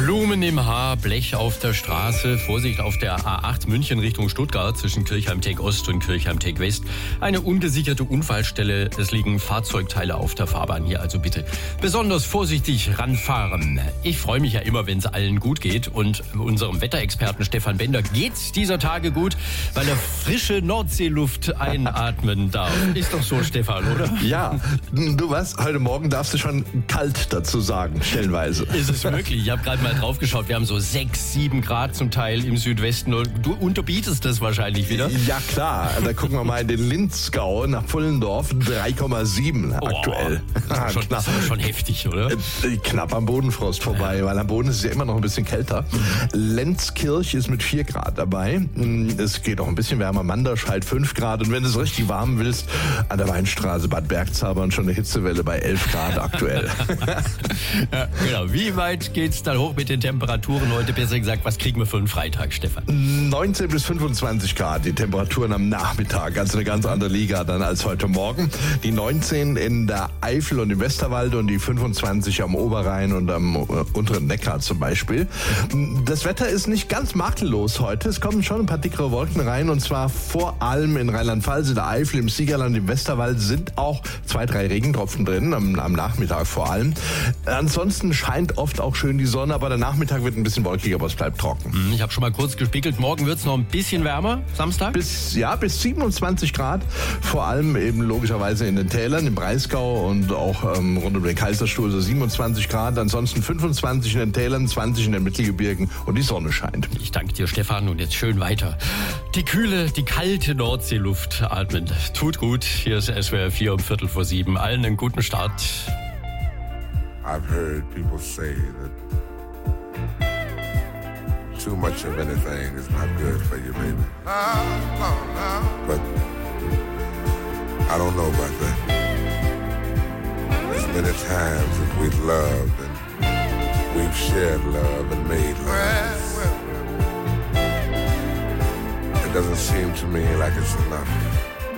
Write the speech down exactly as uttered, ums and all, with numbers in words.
Blumen im Haar, Blech auf der Straße, Vorsicht auf der A acht München Richtung Stuttgart zwischen Kirchheim-Teg Ost und Kirchheim-Teg West. Eine ungesicherte Unfallstelle, es liegen Fahrzeugteile auf der Fahrbahn hier, also bitte besonders vorsichtig ranfahren. Ich freue mich ja immer, wenn es allen gut geht und unserem Wetterexperten Stefan Bender geht's dieser Tage gut, weil er frische Nordseeluft einatmen darf. Ist doch so, Stefan, oder? Ja, du was, heute Morgen darfst du schon kalt dazu sagen, stellenweise. Ist es wirklich? Ich habe gerade mal drauf geschaut, wir haben so sechs, sieben Grad zum Teil im Südwesten. Du unterbietest das wahrscheinlich wieder. Ja klar, da gucken wir mal in den Linzgau nach Pfullendorf, drei Komma sieben oh, aktuell. Das ist, schon, das ist schon heftig, oder? Knapp am Bodenfrost vorbei, weil am Boden ist es ja immer noch ein bisschen kälter. Lenzkirch ist mit vier Grad dabei. Es geht auch ein bisschen wärmer. Mandersch halt fünf Grad. Und wenn du es richtig warm willst, an der Weinstraße Bad Bergzabern schon eine Hitzewelle bei elf Grad aktuell. Ja, genau. Wie weit geht's dann hoch mit den Temperaturen heute? Besser gesagt, was kriegen wir für einen Freitag, Stefan? neunzehn bis fünfundzwanzig Grad, die Temperaturen am Nachmittag. Also eine ganz andere Liga dann als heute Morgen. Die neunzehn in der Eifel und im Westerwald und die fünfundzwanzig am Oberrhein und am unteren Neckar zum Beispiel. Das Wetter ist nicht ganz makellos heute. Es kommen schon ein paar dickere Wolken rein und zwar vor allem in Rheinland-Pfalz, in der Eifel, im Siegerland, im Westerwald sind auch zwei, drei Regentropfen drin, am, am Nachmittag vor allem. Ansonsten scheint oft auch schön die Sonne, aber der Nachmittag wird ein bisschen wolkig, aber es bleibt trocken. Ich habe schon mal kurz gespiegelt, morgen wird es noch ein bisschen wärmer, Samstag? Bis, ja, bis siebenundzwanzig Grad, vor allem eben logischerweise in den Tälern, im Breisgau und auch ähm, rund um den Kaiserstuhl so siebenundzwanzig Grad, ansonsten fünfundzwanzig in den Tälern, zwanzig in den Mittelgebirgen und die Sonne scheint. Ich danke dir, Stefan, und jetzt schön weiter. Die kühle, die kalte Nordseeluft atmen, tut gut. Hier ist S W R vier um Viertel vor sieben. Allen einen guten Start. I've heard people say that too much of anything is not good for you, baby. But I don't know about that. As many times as we've loved and we've shared love and made love, it doesn't seem to me like it's enough.